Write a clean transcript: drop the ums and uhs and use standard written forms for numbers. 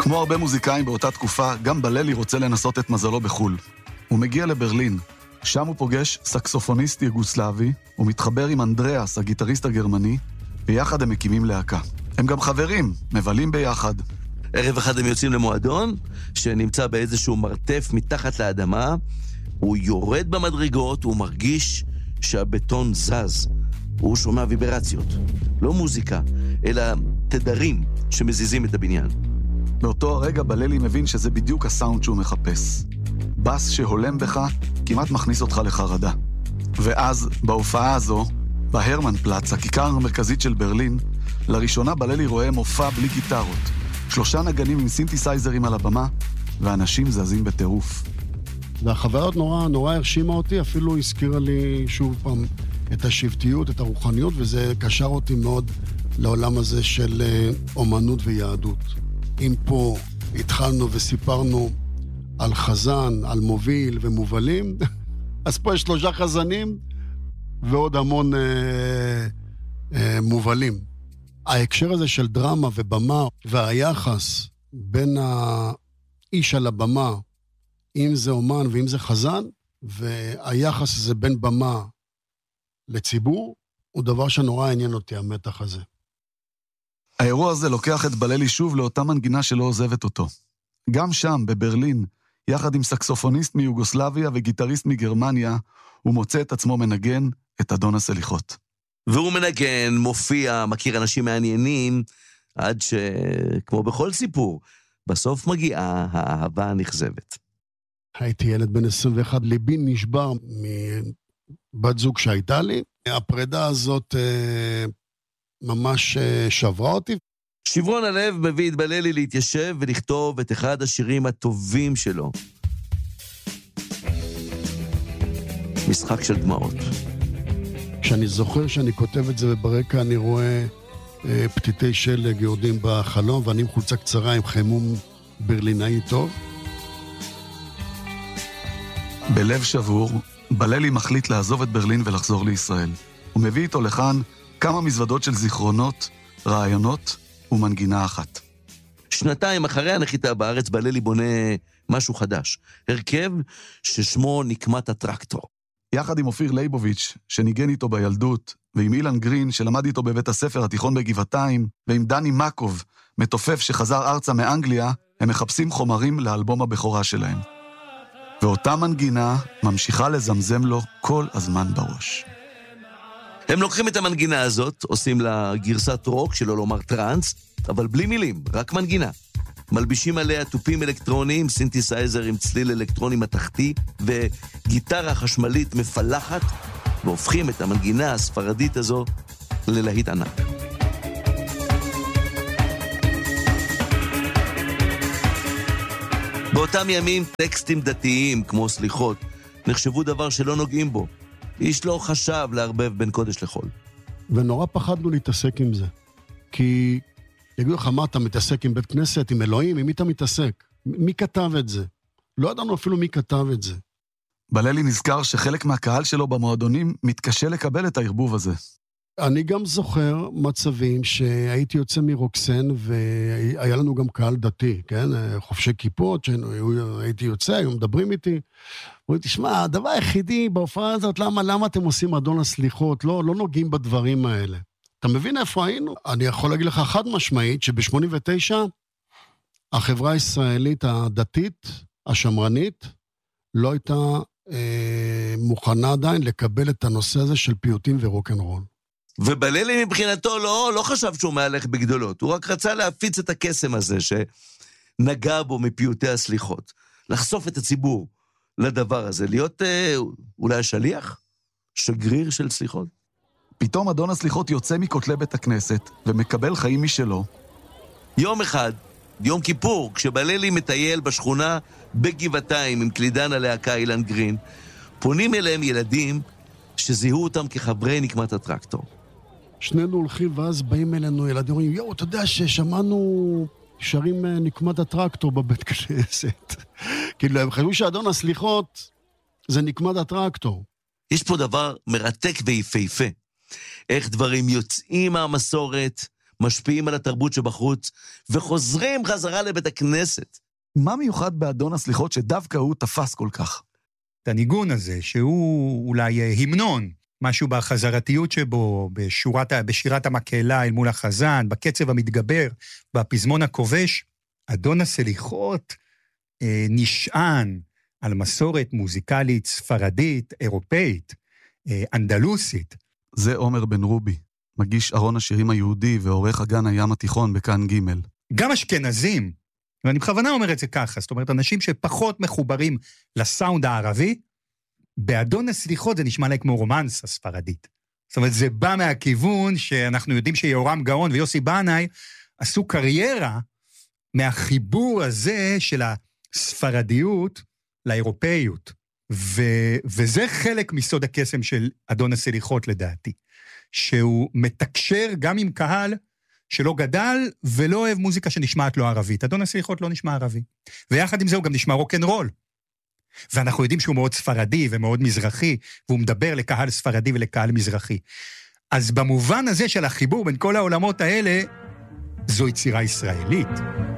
כמו הרבה מוזיקאים באותה תקופה, גם בללי רוצה לנסות את מזלו בחול. הוא מגיע לברלין, שם הוא פוגש סקסופוניסט יוגוסלבי, הוא מתחבר עם אנדריאס, הגיטריסט הגרמני, ויחד הם מקימים להקה. הם גם חברים, מבלים ביחד. ערב אחד הם יוצאים למועדון, שנמצא באיזשהו מרתף מתחת לאדמה, הוא יורד במדרגות, הוא מרגיש שהבטון זז. הוא שומע ויברציות. לא מוזיקה, אלא תדרים שמזיזים את הבניין. באותו הרגע בללי מבין שזה בדיוק הסאונד שהוא מחפש. בס שהולם בך כמעט מכניס אותך לחרדה. ואז, בהופעה הזו, בהרמן פלץ, הכיכר המרכזית של ברלין, לראשונה בללי רואה מופע בלי גיטרות. 3 נגנים עם סינתסייזרים על הבמה, ואנשים זזים בטירוף. והחוויות נורא הרשימה אותי, אפילו הזכירה לי שוב פעם את השבטיות, את הרוחניות, וזה קשר אותי מאוד לעולם הזה של אומנות ויהדות. אם פה התחלנו וסיפרנו על חזן, על מוביל ומובלים, אז פה יש 3 חזנים ועוד המון מובלים. ההקשר הזה של דרמה ובמה והיחס בין האיש על הבמה, אם זה אומן ואם זה חזן, והיחס הזה בין במה לציבור, הוא דבר שנורא עניין אותי, המתח הזה. האירוע הזה לוקח את בללי שוב לאותה מנגינה שלא עוזבת אותו. גם שם, בברלין, יחד עם סקסופוניסט מיוגוסלביה וגיטריסט מגרמניה, הוא מוצא את עצמו מנגן את אדון הסליחות. והוא מנגן, מופיע, מכיר אנשים מעניינים, עד שכמו בכל סיפור, בסוף מגיעה האהבה הנכזבת. הייתי ילד בן 21, ליבי נשבר מבת זוג שהייתה לי. הפרידה הזאת ממש שברה אותי. שברון הלב מביא את בללי להתיישב ולכתוב את אחד השירים הטובים שלו. משחק של דמעות. כשאני זוכר שאני כותב את זה וברקע אני רואה פתיתי שלג יורדים בחלום, ואני עם חולצה קצרה עם חימום ברלינאי טוב. בלב שבור, בללי מחליט לעזוב את ברלין ולחזור לישראל. הוא מביא איתו לכאן כמה מזוודות של זיכרונות, רעיונות ומנגינה אחת. 2 אחרי הנחיתה בארץ, בללי בונה משהו חדש. הרכב ששמו נקמת הטרקטור. יחד עם אופיר ליבוביץ', שניגן איתו בילדות, ועם אילן גרין, שלמד איתו בבית הספר התיכון בגבעתיים, ועם דני מקוב, מתופף שחזר ארצה מאנגליה, הם מחפשים חומרים לאלבום הבכורה שלהם. ואותה מנגינה ממשיכה לזמזם לו כל הזמן בראש. הם לוקחים את המנגינה הזאת, עושים לה גרסת רוק, שלא לומר טרנס, אבל בלי מילים, רק מנגינה. מלבישים עליה טופים אלקטרוניים, סינתסייזר עם צליל אלקטרוני מתחתי, וגיטרה חשמלית מפלחת, והופכים את המנגינה הספרדית הזו ללהיט ענק. באותם ימים טקסטים דתיים כמו סליחות נחשבו דבר שלא נוגעים בו. איש לא חשב להרבב בין קודש לחול. ונורא פחדנו להתעסק עם זה. כי יגידו לך, מה אתה מתעסק עם בית כנסת, עם אלוהים, עם מי אתה מתעסק? מי כתב את זה? לא ידענו אפילו מי כתב את זה. בללי נזכר שחלק מהקהל שלו במועדונים מתקשה לקבל את הערבוב הזה. אני גם זוכר מצבים שהייתי יוצא מרוקסן, והיה לנו גם קהל דתי, כן? חופשי כיפות, שהייתי יוצא, היו מדברים איתי. הוא תשמע, הדבר היחידי בהופעה הזאת, למה אתם עושים אדון הסליחות? לא נוגעים בדברים האלה. אתה מבין איפה היינו? אני יכול להגיד לך חד משמעית, שב-89, החברה הישראלית הדתית, השמרנית, לא הייתה מוכנה עדיין לקבל את הנושא הזה של פיוטים ורוקנרול. ובללי מבחינתו לא חשב שהוא מהלך בגדולות, הוא רק רצה להפיץ את הקסם הזה שנגע בו מפיוטי הסליחות, לחשוף את הציבור לדבר הזה, להיות אולי השליח, שגריר של סליחות. פתאום אדון הסליחות יוצא מכותלי בית הכנסת ומקבל חיים משלו. יום אחד, יום כיפור, כשבללי מטייל בשכונה בגבעתיים עם קלידן הלהקה אילן גרין, פונים אליהם ילדים שזיהו אותם כחברי נקמת הטרקטור. שנינו הולכים ואז באים אלינו ילדים, אומרים, יואו, אתה יודע ששמענו שרים נקמת הטרקטור בבית כנסת. כאילו, הם חשבו שאדון הסליחות זה נקמת הטרקטור. יש פה דבר מרתק ויפהפה. איך דברים יוצאים מהמסורת, משפיעים על התרבות שבחוץ, וחוזרים חזרה לבית הכנסת. מה מיוחד באדון הסליחות שדווקא הוא תפס כל כך? את הניגון הזה, שהוא אולי המנון, משהו בחזרתיות שבו, בשירת המקהלה אל מול החזן, בקצב המתגבר, בפזמון הכובש, אדון הסליחות נשען על מסורת מוזיקלית ספרדית, אירופאית, אנדלוסית. זה עומר בן רובי, מגיש ארון השירים היהודי ועורך אגן הים התיכון בכאן ג'. גם אשכנזים, ואני בכוונה אומר את זה ככה, זאת אומרת, אנשים שפחות מחוברים לסאונד הערבי, באדון הסליחות זה נשמע לי כמו רומנסה ספרדית. זאת אומרת, זה בא מהכיוון שאנחנו יודעים שיורם גאון ויוסי בנאי עשו קריירה מהחיבור הזה של הספרדיות לאירופאיות. וזה חלק מסוד הקסם של אדון הסליחות לדעתי, שהוא מתקשר גם עם קהל שלא גדל ולא אוהב מוזיקה שנשמעת לא ערבית. אדון הסליחות לא נשמע ערבי. ויחד עם זה הוא גם נשמע רוק'נ'רול. ואנחנו יודעים שהוא מאוד ספרדי ומאוד מזרחי, והוא מדבר לקהל ספרדי ולקהל מזרחי. אז במובן הזה של החיבור בין כל העולמות האלה, זו יצירה ישראלית.